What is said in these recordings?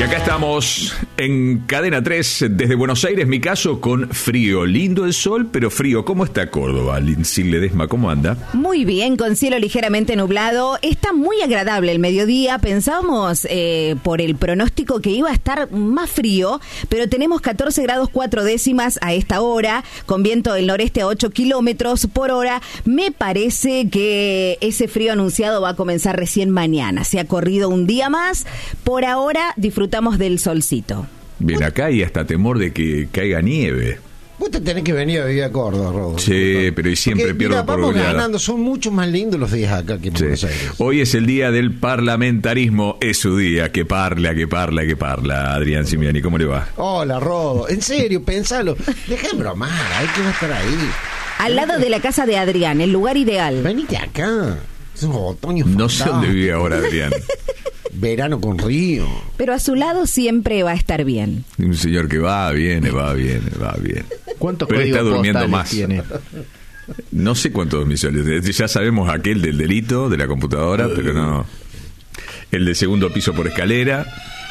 Y acá estamos en Cadena 3 desde Buenos Aires, mi caso, con frío. Lindo el sol, pero frío. ¿Cómo está Córdoba, Lincil Ledesma? ¿Cómo anda? Muy bien, con cielo ligeramente nublado. Está muy agradable el mediodía. Pensábamos por el pronóstico que iba a estar más frío, pero tenemos 14 grados 4 décimas a esta hora, con viento del noreste a 8 kilómetros por hora. Me parece que ese frío anunciado va a comenzar recién mañana. Se ha corrido un día más. Por ahora disfrutamos del solcito. Bien, acá hay hasta temor de que caiga nieve. Vos te tenés que venir a vivir a Córdoba, Rodo. Sí, pero y siempre porque, pierdo mira, por vamos goleada. ganando, son mucho más lindos los días acá que en Buenos Aires. Hoy es el día del parlamentarismo, es su día. Que parla, Adrián Simiani, ¿cómo le va? Hola, Rodo. En serio, pensalo. Deja de bromar, hay que estar ahí. Al lado de la casa de Adrián, el lugar ideal. Venite acá. Es un otoño No sé dónde vive ahora Adrián. Verano con río. Pero a su lado siempre va a estar bien. Un señor que va, viene. ¿Cuántos Pero códigos está durmiendo postales más. tiene? No sé cuántos domicilios. Ya sabemos aquel del delito, de la computadora, pero no. El de segundo piso por escalera.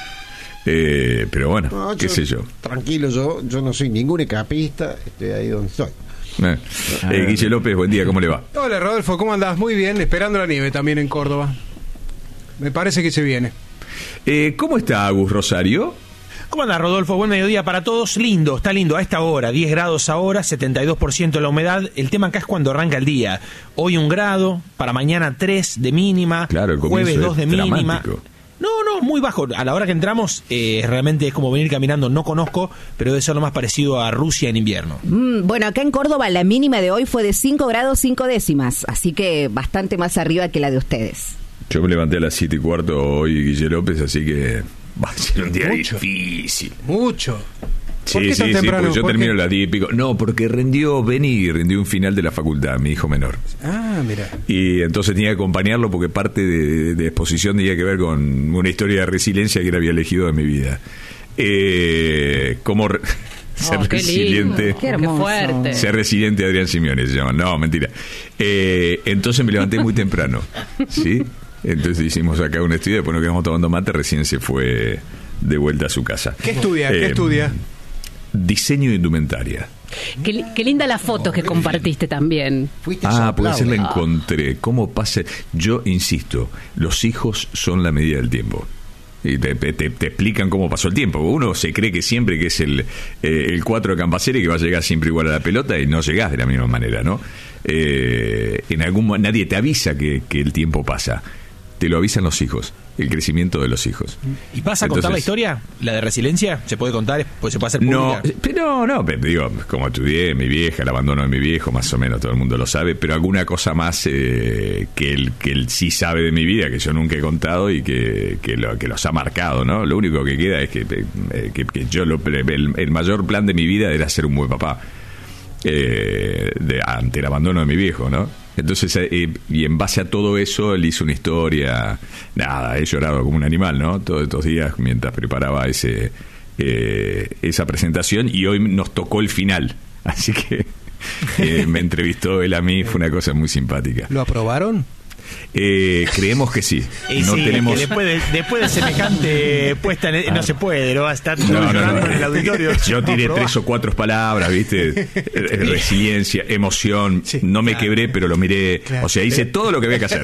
Pero bueno, No, qué sé yo. Tranquilo, yo no soy ningún escapista. Estoy ahí donde estoy. Guille López, buen día, ¿cómo le va? Hola Rodolfo, ¿cómo andás? Muy bien, esperando la nieve también en Córdoba. Me parece que se viene. ¿Cómo está Agus Rosario? ¿Cómo anda, Rodolfo? Buen mediodía para todos. Lindo, está lindo a esta hora, 10 grados ahora, 72% la humedad. El tema acá es cuando arranca el día. Hoy 1 grado, para mañana 3 de mínima, Claro, el jueves comienzo 2 de es mínima. dramático. No, muy bajo. A la hora que entramos, realmente es como venir caminando, no conozco, pero debe ser lo más parecido a Rusia en invierno. Bueno, acá en Córdoba la mínima de hoy fue de 5 grados 5 décimas, así que bastante más arriba que la de ustedes. Yo me levanté a las 7:15 hoy, Guille López, así que va a ser un día difícil. Mucho. ¿Por Sí, qué tan temprano? porque yo ¿Por termino qué? a las 10 y pico. No, porque rindió un final de la facultad, mi hijo menor. Ah, mira. Y entonces tenía que acompañarlo porque parte de exposición tenía que ver con una historia de resiliencia que él había elegido de mi vida. Ser qué resiliente. lindo, Qué hermoso. qué fuerte. Ser resiliente Adrián Simioni se llama. No, mentira. Entonces me levanté muy temprano. ¿Sí? Entonces hicimos acá un estudio, después nos quedamos tomando mate, recién se fue de vuelta a su casa. ¿Qué estudia? ¿Qué estudia? Diseño de indumentaria. Qué linda la foto que compartiste también. Fuiste Puede ser, la soplado. encontré. ¿Cómo pasa? Yo insisto, los hijos son la medida del tiempo. Y te explican cómo pasó el tiempo. Uno se cree que siempre que es el 4 de Campacere y que va a llegar siempre igual a la pelota y no llegás de la misma manera, ¿no? Nadie te avisa que el tiempo pasa. Te lo avisan los hijos, el crecimiento de los hijos. ¿Y vas a contar la historia? ¿La de resiliencia? ¿Se puede contar? ¿Se puede hacer pública? No, pero digo, como estudié, mi vieja, el abandono de mi viejo, más o menos todo el mundo lo sabe, pero alguna cosa más que él sí sabe de mi vida, que yo nunca he contado y que los ha marcado, ¿no? Lo único que queda es que yo el mayor plan de mi vida era ser un buen papá. Ante el abandono de mi viejo, ¿no? Entonces, y en base a todo eso, él hizo una historia. Nada, he llorado como un animal, ¿no? Todos estos días mientras preparaba esa presentación, y hoy nos tocó el final. Así que me entrevistó él a mí, fue una cosa muy simpática. ¿Lo aprobaron? Creemos que sí. Y No sí, tenemos. que después de semejante puesta no se puede, ¿no? Va a estar llorando en el auditorio. Yo tiré No, 3 o 4 palabras, ¿viste? Resiliencia, emoción. Sí, No me claro. quebré, pero lo miré. Claro. O sea, hice todo lo que había que hacer.